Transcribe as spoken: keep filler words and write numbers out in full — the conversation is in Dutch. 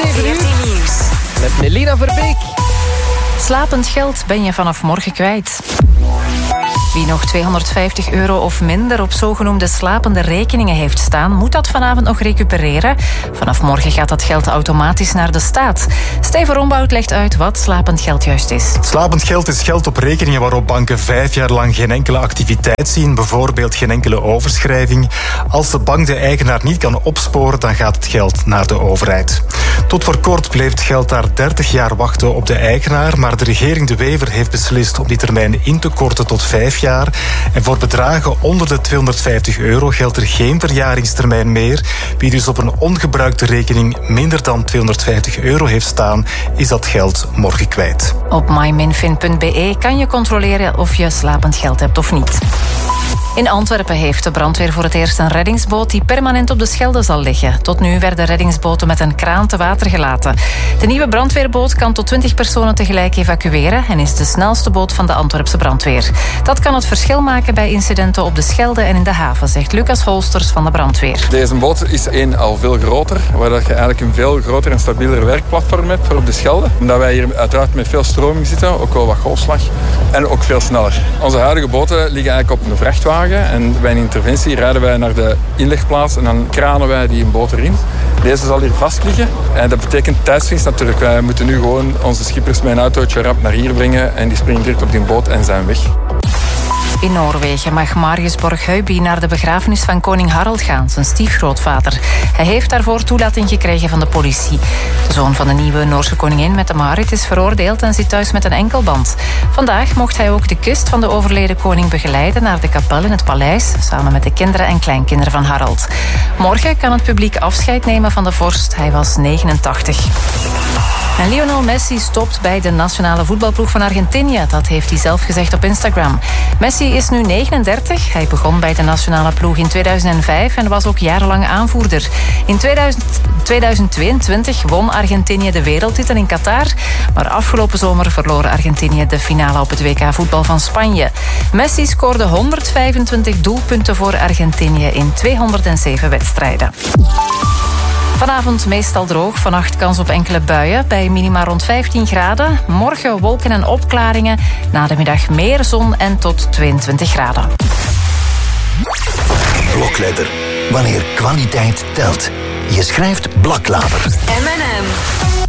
zeven uur. Nieuws. Met Melina Verbeek. Slapend geld ben je vanaf morgen kwijt. Wie nog tweehonderdvijftig euro of minder op zogenoemde slapende rekeningen heeft staan, moet dat vanavond nog recupereren. Vanaf morgen gaat dat geld automatisch naar de staat. Steven Rombout legt uit wat slapend geld juist is. Slapend geld is geld op rekeningen waarop banken vijf jaar lang geen enkele activiteit zien, bijvoorbeeld geen enkele overschrijving. Als de bank de eigenaar niet kan opsporen, dan gaat het geld naar de overheid. Tot voor kort bleef het geld daar dertig jaar wachten op de eigenaar, maar de regering De Wever heeft beslist om die termijn in te korten tot vijf jaar. En voor bedragen onder de tweehonderdvijftig euro geldt er geen verjaringstermijn meer. Wie dus op een ongebruikte rekening minder dan tweehonderdvijftig euro heeft staan, is dat geld morgen kwijt. Op myminfin punt be kan je controleren of je slapend geld hebt of niet. In Antwerpen heeft de brandweer voor het eerst een reddingsboot die permanent op de Schelde zal liggen. Tot nu werden reddingsboten met een kraan te water gelaten. De nieuwe brandweerboot kan tot twintig personen tegelijk evacueren en is de snelste boot van de Antwerpse brandweer. Dat kan het verschil maken bij incidenten op de Schelde en in de haven, zegt Lucas Holsters van de brandweer. Deze boot is één al veel groter, waar je eigenlijk een veel groter en stabieler werkplatform hebt voor op de Schelde. Omdat wij hier uiteraard met veel stroming zitten, ook wel wat golfslag en ook veel sneller. Onze huidige boten liggen eigenlijk op een vrachtwagen. En bij een interventie rijden wij naar de inlegplaats en dan kranen wij die een boot erin. Deze zal hier vast liggen. En dat betekent tijdswinst natuurlijk. Wij moeten nu gewoon onze schippers met een autootje rap naar hier brengen en die springen direct op die boot en zijn weg. In Noorwegen mag Marius Borg-Huiby naar de begrafenis van koning Harald gaan, zijn stiefgrootvader. Hij heeft daarvoor toelating gekregen van de politie. De zoon van de nieuwe Noorse koningin Mette-Marit is veroordeeld en zit thuis met een enkelband. Vandaag mocht hij ook de kist van de overleden koning begeleiden naar de kapel in het paleis, samen met de kinderen en kleinkinderen van Harald. Morgen kan het publiek afscheid nemen van de vorst. Hij was negenentachtig. En Lionel Messi stopt bij de nationale voetbalploeg van Argentinië. Dat heeft hij zelf gezegd op Instagram. Messi is nu negenendertig. Hij begon bij de nationale ploeg in tweeduizend vijf en was ook jarenlang aanvoerder. In tweeduizend tweeëntwintig won Argentinië de wereldtitel in Qatar. Maar afgelopen zomer verloor Argentinië de finale op het W K voetbal van Spanje. Messi scoorde honderdvijfentwintig doelpunten voor Argentinië in tweehonderdzeven wedstrijden. Vanavond meestal droog, vannacht kans op enkele buien bij minima rond vijftien graden. Morgen wolken en opklaringen, na de middag meer zon en tot tweeëntwintig graden. Blokletter. Wanneer kwaliteit telt. Je schrijft Blaklava. M en M.